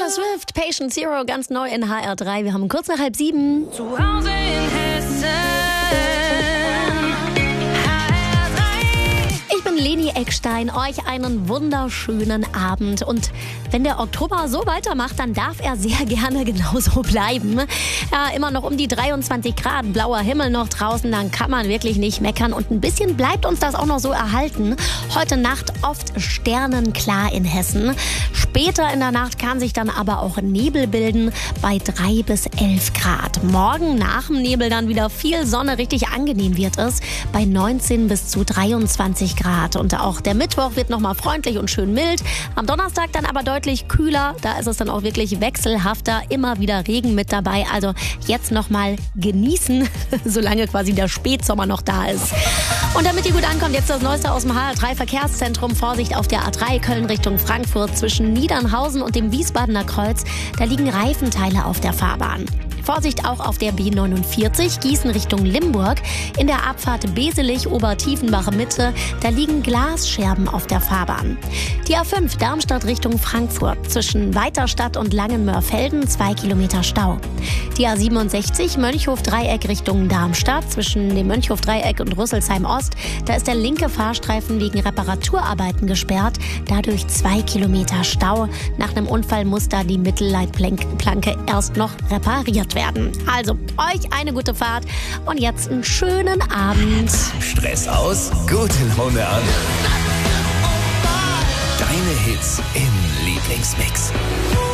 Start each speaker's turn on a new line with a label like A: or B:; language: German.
A: Taylor Swift, Patient Zero, ganz neu in HR3. Wir haben kurz nach 6:30.
B: Zu Hause in Hessen.
A: Ich bin Leni Eckstein, euch einen wunderschönen Abend. Und wenn der Oktober so weitermacht, dann darf er sehr gerne genauso bleiben. Ja, immer noch um die 23 Grad, blauer Himmel noch draußen, dann kann man wirklich nicht meckern. Und ein bisschen bleibt uns das auch noch so erhalten. Heute Nacht oft sternenklar in Hessen. Später in der Nacht kann sich dann aber auch Nebel bilden bei 3 bis 11 Grad. Morgen nach dem Nebel dann wieder viel Sonne, richtig angenehm wird es bei 19 bis zu 23 Grad. Und auch der Mittwoch wird nochmal freundlich und schön mild. Am Donnerstag dann aber deutlich kühler. Da ist es dann auch wirklich wechselhafter. Immer wieder Regen mit dabei. Also jetzt nochmal genießen, solange quasi der Spätsommer noch da ist. Und damit ihr gut ankommt, jetzt das Neueste aus dem HR3-Verkehrszentrum. Vorsicht auf der A3 Köln Richtung Frankfurt zwischen Niedernhausen und dem Wiesbadener Kreuz. Da liegen Reifenteile auf der Fahrbahn. Vorsicht auch auf der B49 Gießen Richtung Limburg. In der Abfahrt Beselich Obertiefenbach Mitte, da liegen Glasscherben auf der Fahrbahn. Die A5 Darmstadt Richtung Frankfurt zwischen Weiterstadt und Langenmörfelden 2 Kilometer Stau. Die A67 Mönchhof-Dreieck Richtung Darmstadt zwischen dem Mönchhof-Dreieck und Rüsselsheim Ost. Da ist der linke Fahrstreifen wegen Reparaturarbeiten gesperrt. Dadurch 2 Kilometer Stau. Nach einem Unfall muss da die Mittelleitplanke erst noch repariert werden. Also, euch eine gute Fahrt und jetzt einen schönen Abend.
C: Stress aus, gute Laune an. Deine Hits im Lieblingsmix.